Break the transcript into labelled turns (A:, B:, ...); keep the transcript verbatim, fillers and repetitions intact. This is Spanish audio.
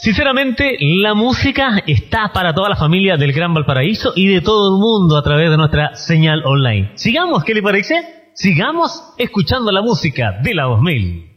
A: Sinceramente, la música está para toda la familia del Gran Valparaíso y de todo el mundo a través de nuestra señal online. Sigamos, ¿qué le parece? Sigamos escuchando la música de la dos mil.